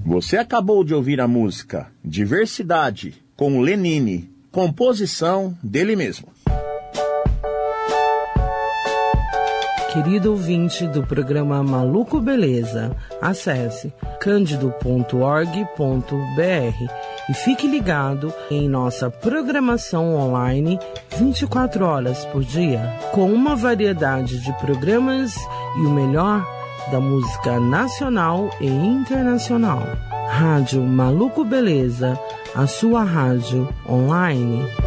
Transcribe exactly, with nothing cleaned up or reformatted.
Você acabou de ouvir a música Diversidade, com Lenine, composição dele mesmo. Querido ouvinte do programa Maluco Beleza, acesse cândido ponto org ponto br e fique ligado em nossa programação online vinte e quatro horas por dia, com uma variedade de programas e o melhor da música nacional e internacional. Rádio Maluco Beleza, a sua rádio online.